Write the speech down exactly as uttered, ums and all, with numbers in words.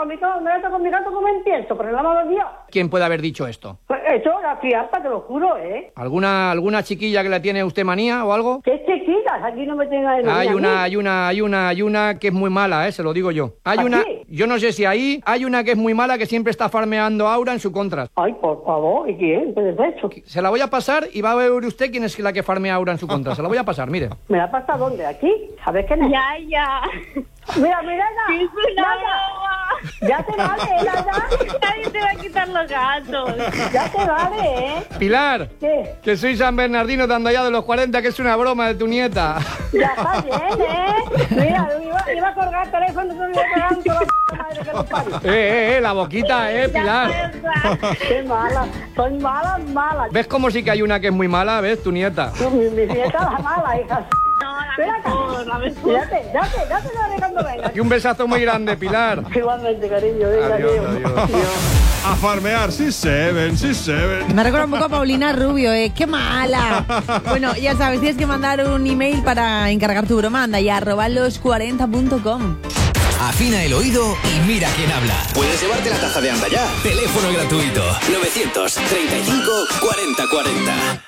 con mi gato, me meto con mi gato como entiendo, por el amor de Dios. ¿Quién puede haber dicho esto? Pues eso, la crianza, te lo juro, ¿eh? ¿Alguna alguna chiquilla que le tiene a usted manía o algo? ¿Qué chiquitas? Aquí no me tenga de Hay manía a una, mí. hay una, hay una, hay una que es muy mala, eh, se lo digo yo. Hay ¿Ah, una, sí? yo no sé si ahí, hay una que es muy mala que siempre está farmeando a Aura en su contra. Ay, por favor, ¿y quién? ¿Qué es eso? Se la voy a pasar y va a ver usted quién es la que farmea a Aura en su contra. Se la voy a pasar, mire. ¿Me la pasa dónde? ¿Aquí? ¿Sabes quién es? Ya, ya. Mira, mira, ¡Que es una ya, ya te vale, ya, ya. Nadie te va a quitar los gatos. Ya te vale, ¿eh? Pilar, ¿Qué? que soy San Bernardino dando ya de los cuarenta, que es una broma de tu nieta. Ya está bien, ¿eh? Mira, iba, iba a colgar el teléfono, no me iba a colgar un solo p*** madre que lo parió. Eh, eh, eh, la boquita, eh, Pilar. Qué mala, son malas, malas. ¿Ves cómo sí que hay una que es muy mala? ¿Ves, tu nieta? Mi, mi nieta la mala, hija. No, la Ven acá. mejor, la mejor. Date, date, date la cuando venga. Y un besazo muy grande, Pilar. Igualmente, cariño, venga, Adiós, adiós. adiós. A farmear, sí se ven, sí se ven. Me recuerda un poco a Paulina Rubio, ¿eh? ¡Qué mala! Bueno, ya sabes, tienes que mandar un email para encargar tu broma. Anda ya, arroba los cuarenta punto com. Afina el oído y mira quién habla. Puedes llevarte la taza de Anda Ya. Teléfono gratuito. novecientos treinta y cinco cuarenta cuarenta.